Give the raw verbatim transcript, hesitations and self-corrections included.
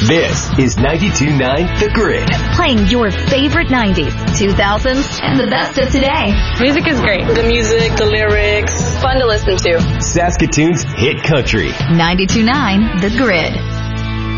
This is ninety-two point nine The Grid. Playing your favorite nineties, two thousands, and the best of today. Music is great. The music, the lyrics, fun to listen to. Saskatoon's hit country. ninety-two point nine The Grid.